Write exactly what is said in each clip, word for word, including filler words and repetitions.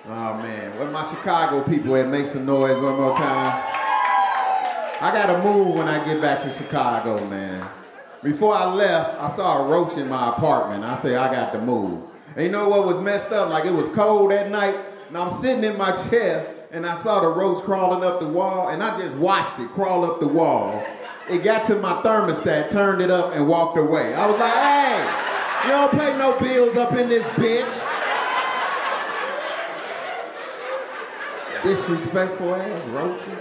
Oh man, where my Chicago people at? Make some noise one more time. I gotta move when I get back to Chicago, man. Before I left, I saw a roach in my apartment. I said, I got to move. And you know what was messed up? Like it was cold that night, and I'm sitting in my chair, and I saw the roach crawling up the wall, and I just watched it crawl up the wall. It got to my thermostat, turned it up, and walked away. I was like, hey, you don't pay no bills up in this bitch. Disrespectful ass roaches.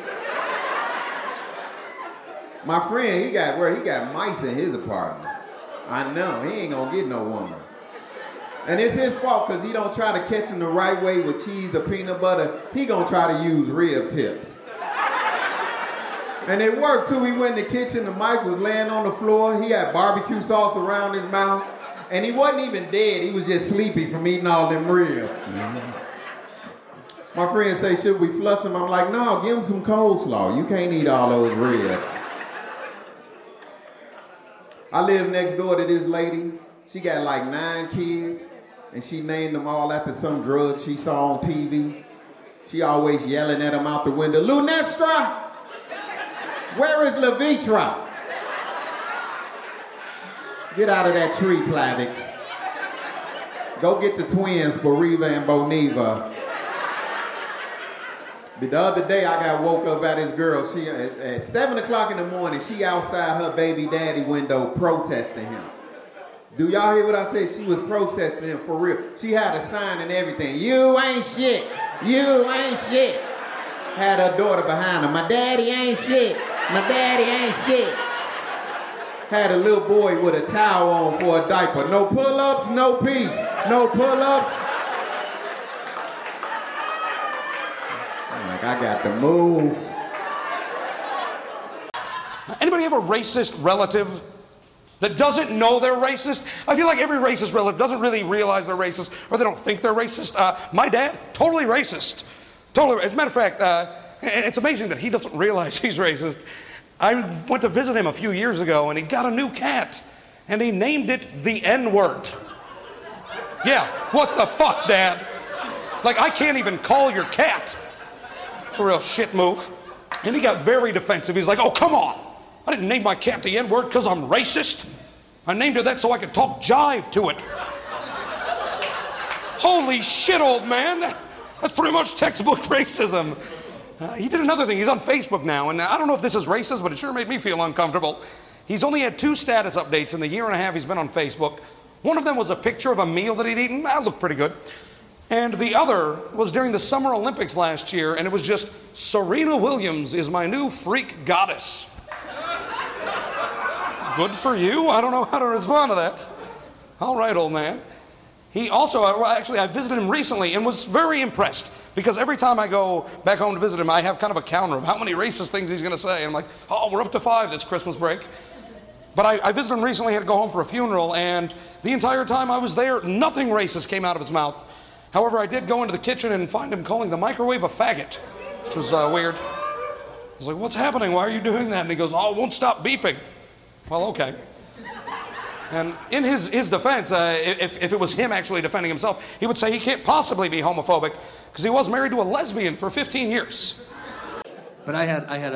My friend, he got where he got mice in his apartment. I know, he ain't gonna get no woman. And it's his fault because he don't try to catch them the right way with cheese or peanut butter. He gonna try to use rib tips. And it worked too. He went in the kitchen, the mice was laying on the floor. He had barbecue sauce around his mouth. And he wasn't even dead, he was just sleepy from eating all them ribs. Mm-hmm. My friend say, should we flush him? I'm like, no, give him some coleslaw. You can't eat all those ribs. I live next door to this lady. She got like nine kids, and she named them all after some drug she saw on T V. She always yelling at them out the window, Lunestra, where is Levitra? Get out of that tree, Plavix. Go get the twins, Boriva and Boniva. But the other day, I got woke up by this girl. She at, at seven o'clock in the morning, she outside her baby daddy window protesting him. Do y'all hear what I said? She was protesting him for real. She had a sign and everything. You ain't shit. You ain't shit. Had her daughter behind her. My daddy ain't shit. My daddy ain't shit. Had a little boy with a towel on for a diaper. No pull-ups, no peace. No pull-ups. I got to move. Anybody have a racist relative that doesn't know they're racist? I feel like every racist relative doesn't really realize they're racist, or they don't think they're racist. Uh, my dad, totally racist. Totally. As a matter of fact, uh, it's amazing that he doesn't realize he's racist. I went to visit him a few years ago, and he got a new cat, and he named it the N-word. Yeah, what the fuck, Dad? Like, I can't even call your cat. It's a real shit move. And he got very defensive. He's like, oh, come on. I didn't name my cat the N-word because I'm racist. I named her that so I could talk jive to it. Holy shit, old man. That, that's pretty much textbook racism. Uh, he did another thing. He's on Facebook now, and I don't know if this is racist, but it sure made me feel uncomfortable. He's only had two status updates in the year and a half he's been on Facebook. One of them was a picture of a meal that he'd eaten. That looked pretty good. And the other was during the Summer Olympics last year, and it was just, Serena Williams is my new freak goddess. Good for you. I don't know how to respond to that. All right, old man. He also, well, actually, I visited him recently and was very impressed, because every time I go back home to visit him, I have kind of a counter of how many racist things he's going to say. And I'm like, oh, we're up to five this Christmas break. But I, I visited him recently, had to go home for a funeral, and the entire time I was there, nothing racist came out of his mouth. However, I did go into the kitchen and find him calling the microwave a faggot, which was uh, weird. I was like, what's happening? Why are you doing that? And he goes, oh, it won't stop beeping. Well, okay. And in his, his defense, uh, if, if it was him actually defending himself, he would say he can't possibly be homophobic because he was married to a lesbian for fifteen years. But I had, I had